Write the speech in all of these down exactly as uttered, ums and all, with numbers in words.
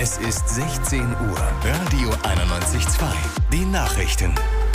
Es ist sechzehn Uhr. Radio einundneunzig Komma zwei. Die Nachrichten.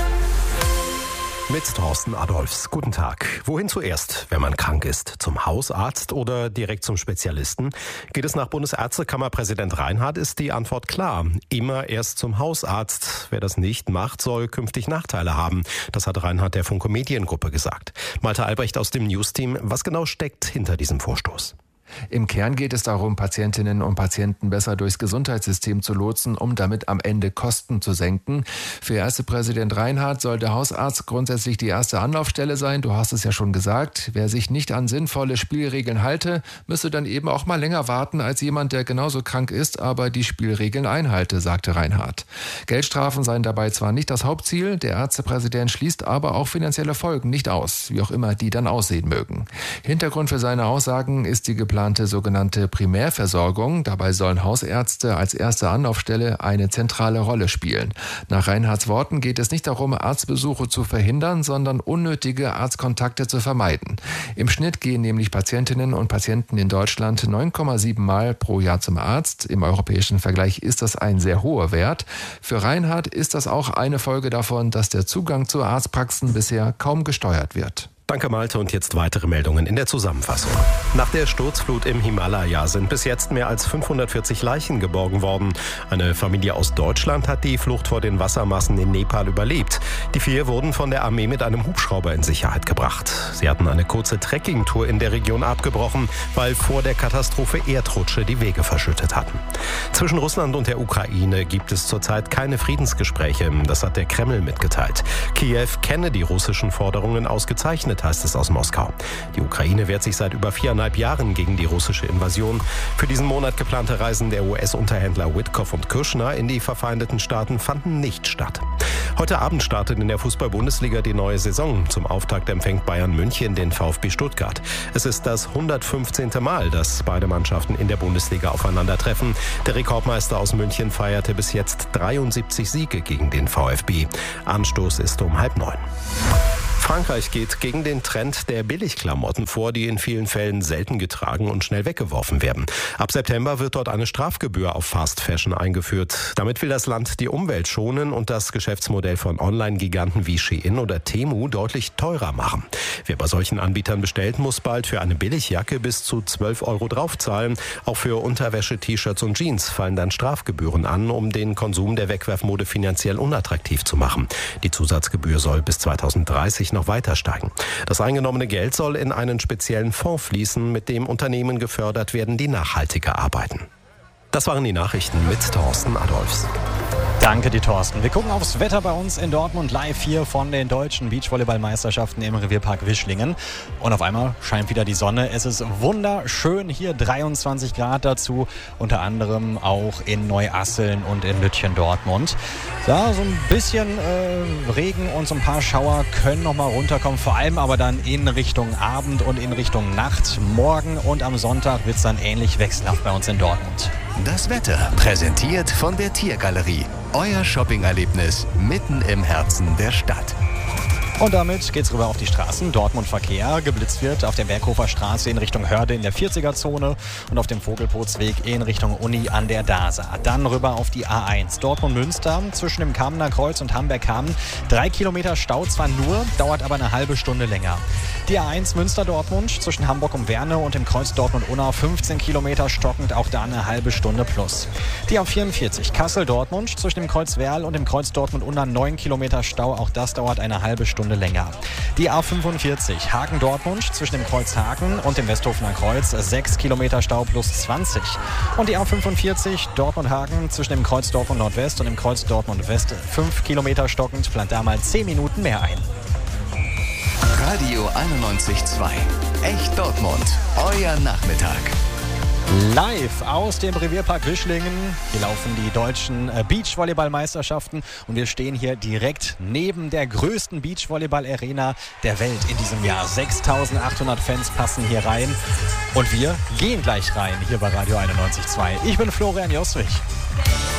Mit Thorsten Adolfs. Guten Tag. Wohin zuerst, wenn man krank ist? Zum Hausarzt oder direkt zum Spezialisten? Geht es nach Bundesärztekammerpräsident Reinhardt, ist die Antwort klar. Immer erst zum Hausarzt. Wer das nicht macht, soll künftig Nachteile haben. Das hat Reinhardt der Funke Mediengruppe gesagt. Malte Albrecht aus dem Newsteam. Was genau steckt hinter diesem Vorstoß? Im Kern geht es darum, Patientinnen und Patienten besser durchs Gesundheitssystem zu lotsen, um damit am Ende Kosten zu senken. Für Ärztepräsident Reinhardt soll der Hausarzt grundsätzlich die erste Anlaufstelle sein. Du hast es ja schon gesagt. Wer sich nicht an sinnvolle Spielregeln halte, müsse dann eben auch mal länger warten als jemand, der genauso krank ist, aber die Spielregeln einhalte, sagte Reinhardt. Geldstrafen seien dabei zwar nicht das Hauptziel, der Ärztepräsident schließt aber auch finanzielle Folgen nicht aus, wie auch immer die dann aussehen mögen. Hintergrund für seine Aussagen ist die geplante sogenannte Primärversorgung. Dabei sollen Hausärzte als erste Anlaufstelle eine zentrale Rolle spielen. Nach Reinhardts Worten geht es nicht darum, Arztbesuche zu verhindern, sondern unnötige Arztkontakte zu vermeiden. Im Schnitt gehen nämlich Patientinnen und Patienten in Deutschland neun Komma sieben Mal pro Jahr zum Arzt. Im europäischen Vergleich ist das ein sehr hoher Wert. Für Reinhardt ist das auch eine Folge davon, dass der Zugang zu Arztpraxen bisher kaum gesteuert wird. Danke Malte und jetzt weitere Meldungen in der Zusammenfassung. Nach der Sturzflut im Himalaya sind bis jetzt mehr als fünfhundertvierzig Leichen geborgen worden. Eine Familie aus Deutschland hat die Flucht vor den Wassermassen in Nepal überlebt. Die vier wurden von der Armee mit einem Hubschrauber in Sicherheit gebracht. Sie hatten eine kurze Trekkingtour in der Region abgebrochen, weil vor der Katastrophe Erdrutsche die Wege verschüttet hatten. Zwischen Russland und der Ukraine gibt es zurzeit keine Friedensgespräche. Das hat der Kreml mitgeteilt. Kiew kenne die russischen Forderungen ausgezeichnet, heißt es aus Moskau. Die Ukraine wehrt sich seit über viereinhalb Jahren gegen die russische Invasion. Für diesen Monat geplante Reisen der U S-Unterhändler Witkoff und Kürschner in die verfeindeten Staaten fanden nicht statt. Heute Abend startet in der Fußball-Bundesliga die neue Saison. Zum Auftakt empfängt Bayern München den VfB Stuttgart. Es ist das hundertfünfzehnte Mal, dass beide Mannschaften in der Bundesliga aufeinandertreffen. Der Rekordmeister aus München feierte bis jetzt dreiundsiebzig Siege gegen den VfB. Anstoß ist um halb neun. Frankreich geht gegen den Trend der Billigklamotten vor, die in vielen Fällen selten getragen und schnell weggeworfen werden. Ab September wird dort eine Strafgebühr auf Fast Fashion eingeführt. Damit will das Land die Umwelt schonen und das Geschäftsmodell von Online-Giganten wie Shein oder Temu deutlich teurer machen. Wer bei solchen Anbietern bestellt, muss bald für eine Billigjacke bis zu zwölf Euro draufzahlen. Auch für Unterwäsche, T-Shirts und Jeans fallen dann Strafgebühren an, um den Konsum der Wegwerfmode finanziell unattraktiv zu machen. Die Zusatzgebühr soll bis zweitausenddreißig noch weiter steigen. Das eingenommene Geld soll in einen speziellen Fonds fließen, mit dem Unternehmen gefördert werden, die nachhaltiger arbeiten. Das waren die Nachrichten mit Thorsten Adolfs. Danke dir, Thorsten. Wir gucken aufs Wetter bei uns in Dortmund live hier von den deutschen Beachvolleyballmeisterschaften im Revierpark Wischlingen. Und auf einmal scheint wieder die Sonne. Es ist wunderschön hier, dreiundzwanzig Grad dazu, unter anderem auch in Neuasseln und in Lütchen Dortmund. Ja, so ein bisschen äh, Regen und so ein paar Schauer können noch mal runterkommen, vor allem aber dann in Richtung Abend und in Richtung Nacht. Morgen und am Sonntag wird es dann ähnlich wechselhaft bei uns in Dortmund. Das Wetter präsentiert von der Tiergalerie. Euer Shopping-Erlebnis mitten im Herzen der Stadt. Und damit geht's rüber auf die Straßen. Dortmund Verkehr geblitzt wird auf der Berghofer Straße in Richtung Hörde in der vierziger-Zone und auf dem Vogelpotsweg in Richtung Uni an der Dasa. Dann rüber auf die A eins. Dortmund-Münster zwischen dem Kamener Kreuz und Hamberg-Kamen. Drei Kilometer Stau zwar nur, dauert aber eine halbe Stunde länger. Die A eins Münster-Dortmund zwischen Hamburg und Werne und dem Kreuz Dortmund-Unna fünfzehn Kilometer stockend, auch da eine halbe Stunde plus. Die A vierundvierzig Kassel-Dortmund zwischen dem Kreuz Werl und dem Kreuz Dortmund-Unna neun Kilometer Stau, auch das dauert eine halbe Stunde länger. Die A fünfundvierzig Hagen-Dortmund zwischen dem Kreuz Hagen und dem Westhofener Kreuz sechs Kilometer Stau plus zwanzig. Und die A fünfundvierzig Dortmund-Hagen zwischen dem Kreuz Dortmund Nordwest und dem Kreuz Dortmund West fünf Kilometer stockend, plant da mal zehn Minuten mehr ein. Radio einundneunzig Komma zwei. Echt Dortmund. Euer Nachmittag. Live aus dem Revierpark Wischlingen. Hier laufen die deutschen Beachvolleyball-Meisterschaften und wir stehen hier direkt neben der größten Beachvolleyball-Arena der Welt in diesem Jahr. sechstausendachthundert Fans passen hier rein und wir gehen gleich rein hier bei Radio einundneunzig Komma zwei. Ich bin Florian Joswig.